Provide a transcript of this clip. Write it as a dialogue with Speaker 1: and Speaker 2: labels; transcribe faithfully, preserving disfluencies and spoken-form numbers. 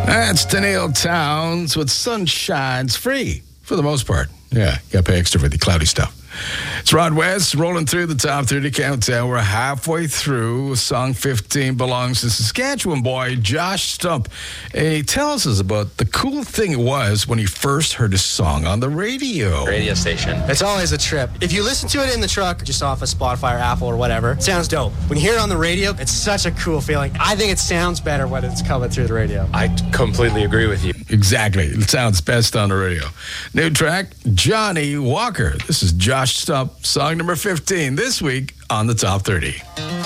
Speaker 1: That's Danielle Towns with Sunshine's free for the most part. Yeah, you got to pay extra for the cloudy stuff. It's Rod West rolling through the top thirty countdown. We're halfway through. Song fifteen belongs to Saskatchewan boy Josh Stump. He tells us about the cool thing it was when he first heard his song on the radio.
Speaker 2: Radio station.
Speaker 3: It's always a trip. If you listen to it in the truck, just off of Spotify or Apple or whatever, it sounds dope. When you hear it on the radio, it's such a cool feeling. I think it sounds better when it's coming through the radio.
Speaker 2: I completely agree with you.
Speaker 1: Exactly. It sounds best on the radio. New track, Johnny Walker. This is Josh Stump, song number fifteen this week on the Top thirty.